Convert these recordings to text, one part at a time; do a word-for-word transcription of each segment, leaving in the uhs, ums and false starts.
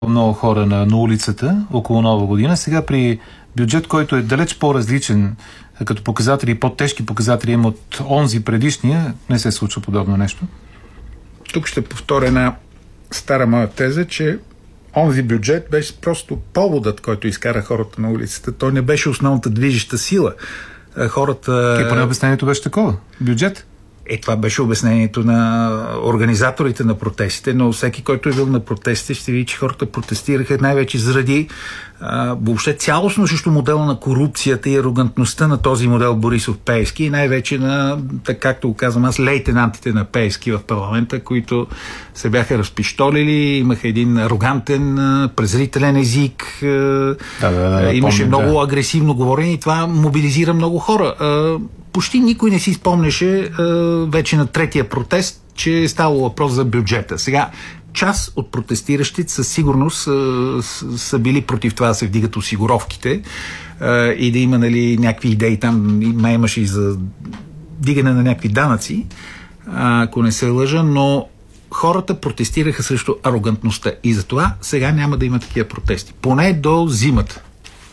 много хора на, на улицата около Нова година. Сега при бюджет, който е далеч по-различен като показатели и по-тежки показатели има от онзи предишния, не се случва подобно нещо. Тук ще повторя една стара моя теза, че онзи бюджет беше просто поводът, който изкара хората на улицата. Той не беше основната движеща сила. Хората... И поне обяснението беше такова. Бюджет. Е, това беше обяснението на организаторите на протестите, но всеки, който е бил на протестите, ще види, че хората протестираха най-вече заради а, въобще цялостно срещу модела на корупцията и арогантността на този модел Борисов Пеевски и най-вече на, така както го казвам аз, лейтенантите на Пеевски в парламента, които се бяха разпиштолили, имаха един арогантен, презрителен език, да, да, да, имаше помним, много да. агресивно говорене и това мобилизира много хора. Почти никой не си спомняше а, вече на третия протест, че е ставало въпрос за бюджета. Сега, част от протестиращите със сигурност а, с, са били против това да се вдигат осигуровките а, и да има, нали, някакви идеи там, има, имаше и за вдигане на някакви данъци, а, ако не се лъжа, но хората протестираха срещу арогантността и затова сега няма да има такива протести. Поне до зимата.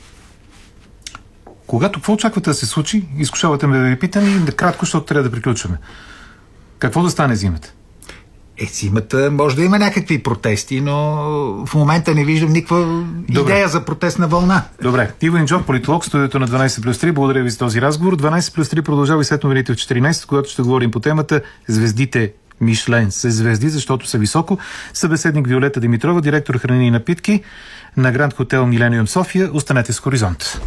Когато, какво очаквате да се случи? Изкушавате ме да ви питам и да кратко, защото трябва да приключваме. Какво да стане зимата? Е, зимата може да има някакви протести, но в момента не виждам никаква Добре. идея за протестна вълна. Добре. Иво Инджов, политолог, студиото на дванайсет плюс три. Благодаря ви за този разговор. дванайсет плюс три продължава и след новините в четиринайсет, когато ще говорим по темата звездите Мишлен. Се звезди, защото са високо. Събеседник Виолета Димитрова, директор храни и напитки на Гранд Хотел Милениум София. Останете с Хоризонт.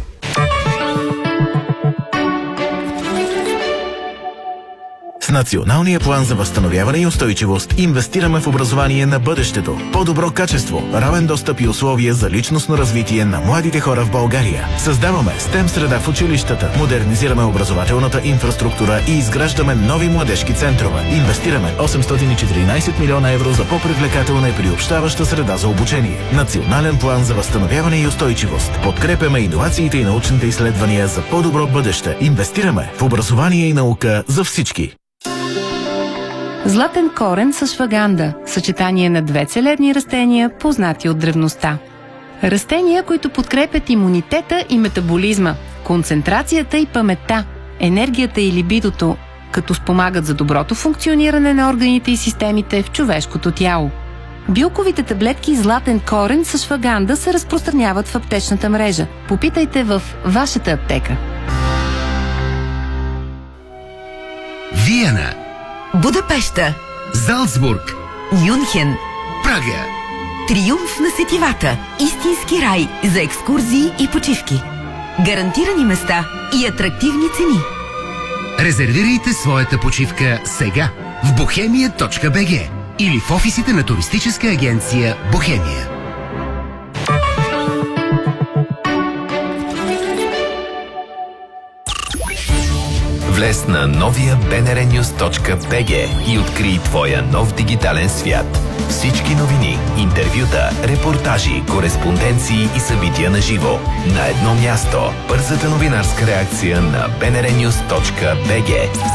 С Националния план за възстановяване и устойчивост инвестираме в образование на бъдещето. По-добро качество, равен достъп и условия за личностно развитие на младите хора в България. Създаваме STEM среда в училищата, модернизираме образователната инфраструктура и изграждаме нови младежки центрове. Инвестираме осемстотин и четиринайсет милиона евро за по-привлекателна и приобщаваща среда за обучение. Национален план за възстановяване и устойчивост. Подкрепяме иновациите и научните изследвания за по-добро бъдеще. Инвестираме в образование и наука за всички. Златен корен с шваганда – съчетание на две целебни растения, познати от древността. Растения, които подкрепят имунитета и метаболизма, концентрацията и паметта, енергията и либидото, като спомагат за доброто функциониране на органите и системите в човешкото тяло. Билковите таблетки Златен корен с шваганда се разпространяват в аптечната мрежа. Попитайте в вашата аптека. Виена, Будапеща, Залцбург, Мюнхен, Прага. Триумф на сетивата. Истински рай за екскурзии и почивки. Гарантирани места и атрактивни цени. Резервирайте своята почивка сега в бохемия точка би джи или в офисите на туристическа агенция Бохемия. Влез на новия би ен ар нюз точка би джи и открий твоя нов дигитален свят. Всички новини, интервюта, репортажи, кореспонденции и събития на живо. На едно място. Бързата новинарска реакция на би ен ар нюз точка би джи.